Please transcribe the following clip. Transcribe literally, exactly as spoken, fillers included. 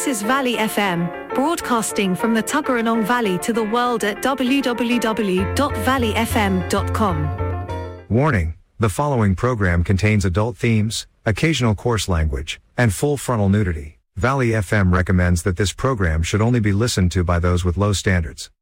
This is Valley F M, broadcasting from the Tuggeranong Valley to the world at w w w dot valley f m dot com. Warning, the following program contains adult themes, occasional coarse language, and full frontal nudity. Valley F M recommends that this program should only be listened to by those with low standards.